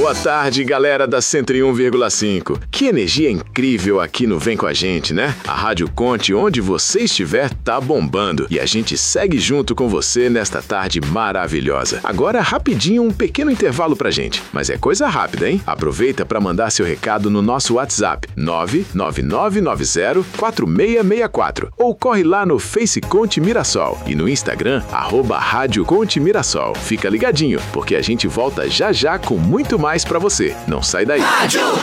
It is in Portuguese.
Boa tarde, galera da 101,5. Que energia incrível aqui no Vem Com a Gente, né? A Rádio Conte, onde você estiver, tá bombando. E a gente segue junto com você nesta tarde maravilhosa. Agora, rapidinho, um pequeno intervalo pra gente. Mas é coisa rápida, hein? Aproveita para mandar seu recado no nosso WhatsApp, 999904664. Ou corre lá no Face Conte Mirassol e no Instagram, @Rádio Conte Mirassol. Fica ligadinho, porque a gente volta já já com muito mais pra você. Não sai daí. Rádio